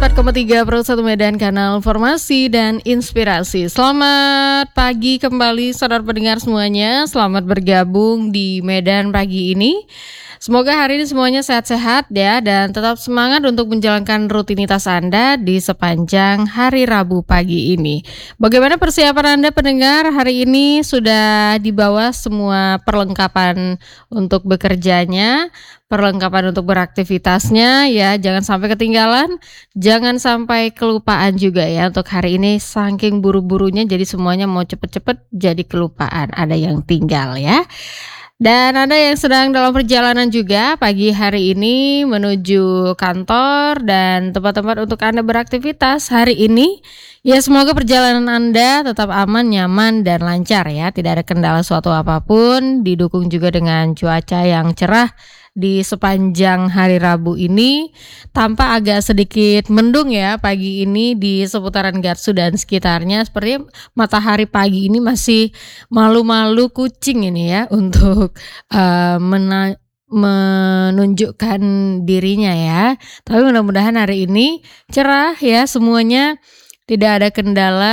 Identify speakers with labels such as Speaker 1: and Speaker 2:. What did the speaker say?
Speaker 1: 104,3 Pro 1 Medan, kanal informasi dan inspirasi. Selamat pagi kembali saudara pendengar semuanya. Selamat bergabung di Medan pagi ini. Semoga hari ini semuanya sehat-sehat ya, dan tetap semangat untuk menjalankan rutinitas Anda di sepanjang hari Rabu pagi ini. Bagaimana persiapan Anda pendengar hari ini? Sudah dibawa semua perlengkapan untuk bekerjanya, perlengkapan untuk beraktivitasnya ya, jangan sampai ketinggalan, jangan sampai kelupaan juga ya untuk hari ini. Saking buru-burunya jadi semuanya mau cepet-cepet jadi kelupaan, ada yang tinggal ya. Dan ada yang sedang dalam perjalanan juga pagi hari ini menuju kantor dan tempat-tempat untuk Anda beraktivitas hari ini. Ya, semoga perjalanan Anda tetap aman, nyaman, dan lancar ya. Tidak ada kendala suatu apapun, didukung juga dengan cuaca yang cerah di sepanjang hari Rabu ini. Tampak agak sedikit mendung ya pagi ini di seputaran Garsu dan sekitarnya. Sepertinya matahari pagi ini masih malu-malu kucing ini ya untuk menunjukkan dirinya ya. Tapi mudah-mudahan hari ini cerah ya semuanya, tidak ada kendala